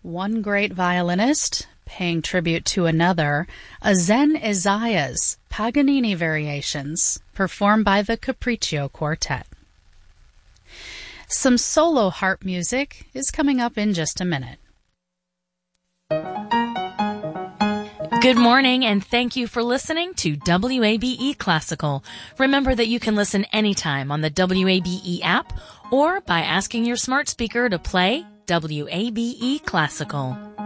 One great violinist paying tribute to another, a Zen Isaiah's Paganini Variations, performed by the Capriccio Quartet. Some solo harp music is coming up in just a minute. Good morning, and thank you for listening to WABE Classical. Remember that you can listen anytime on the WABE app or by asking your smart speaker to play WABE Classical.